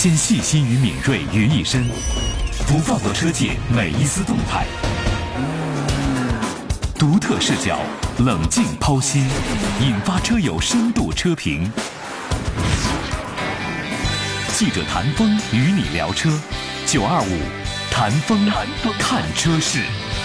先细心与敏锐于一身，不放过车界每一丝动态，独特视角，冷静剖析，引发车友深度车评。记者谭峰与你聊车，925谭峰看车事。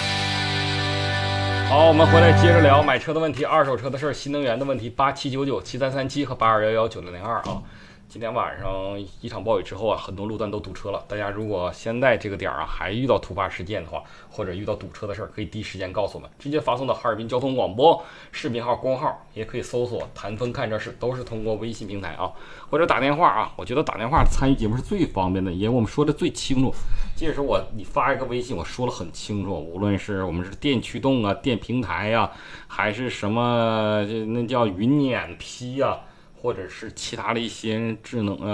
好，我们回来接着聊买车的问题、二手车的事儿、新能源的问题。87997337和82119602啊。今天晚上一场暴雨之后啊，很多路段都堵车了。大家如果现在这个点啊还遇到突发事件的话，或者遇到堵车的事儿，可以第一时间告诉我们，直接发送到哈尔滨交通广播视频号公号，也可以搜索谭峰看车事，都是通过微信平台啊，或者打电话啊。我觉得打电话参与节目是最方便的，也我们说的最清楚。即使你发一个微信，我说了很清楚，无论是我们是电驱动啊、电平台呀、还是什么那叫云辇批啊，或者是其他的一些智能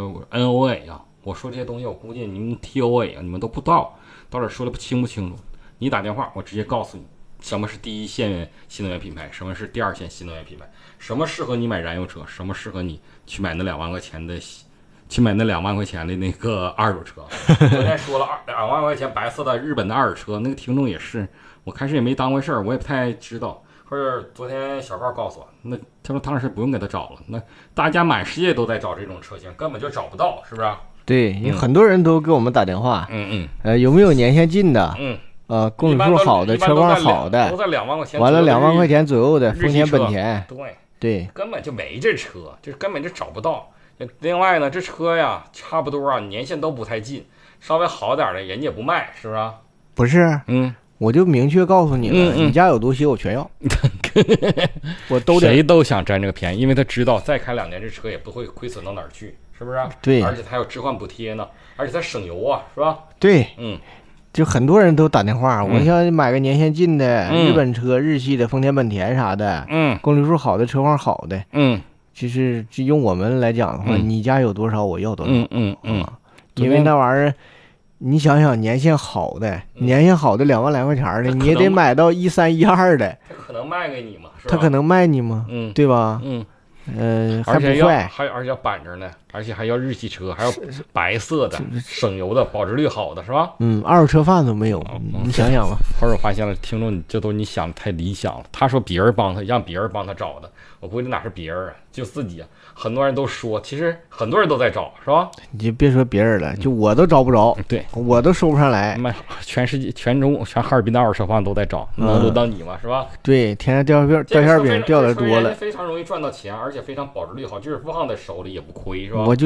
NOA 啊，我说这些东西，我估计你们 TOA 啊，你们都不知道，到底说的不清楚。你打电话，我直接告诉你，什么是第一线新能源品牌，什么是第二线新能源品牌，什么适合你买燃油车，什么适合你去买那2万块钱的。去买那2万块钱的那个二手车，昨天说了2万块钱白色的日本的二手车，那个听众也是，我开始也没当回事儿，我也不太知道。或者昨天小高告诉我，那他说唐老师不用给他找了，那大家满世界都在找这种车型，根本就找不到，是不是？ 对，因为很多人都给我们打电话，有没有年限近的？公里数好的，车况好的， 都在2万块钱， 完了2万块钱左右的丰田、本田，对， 根本就没这车，就根本就找不到。另外呢，这车呀，差不多啊，年限都不太近，稍微好点的人家也不卖，是不是？ 不是，我就明确告诉你了，你家有多些我全要，我都得。 谁都想占这个便宜，因为他知道再开2年这车也不会亏损到哪儿去，是不是？ 对， 而且它有置换补贴呢，而且它省油啊，是吧？ 对，就很多人都打电话，我想买个年限近的日本车、日系的丰田、本田啥的，公里数好的，车况好的，其实就用我们来讲的话，你家有多少我要多少，因为那玩意儿，你想想年限好的2万来块钱的，你也得买到13、12的， 他可能卖给你嘛，是吧？ 他可能卖你吗？对吧？还不坏， 而且要板着呢，而且还要日系车，还要白色的，省油的，保值率好的，是吧？ 二手车贩子没有，你想想吧。 后来我发现了，听众这都你想的太理想了。他说别人帮他，让别人帮他找的，我估计哪是别人啊，就自己啊。很多人都说，其实很多人都在找，是吧？ 你就别说别人了，就我都找不着， 对， 我都收不上来。 全世界、全哈尔滨的二手车贩都在找，能轮到你吗？是吧？ 对，天上掉馅饼掉的多了， 非常容易赚到钱，而且非常保值率好，就是放在手里也不亏，是吧？